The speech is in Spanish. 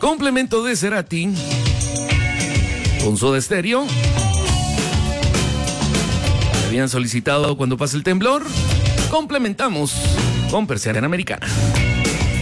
Complemento de Cerati con Soda Stereo. Habían solicitado Cuando pase el temblor. Complementamos con Persiana Americana.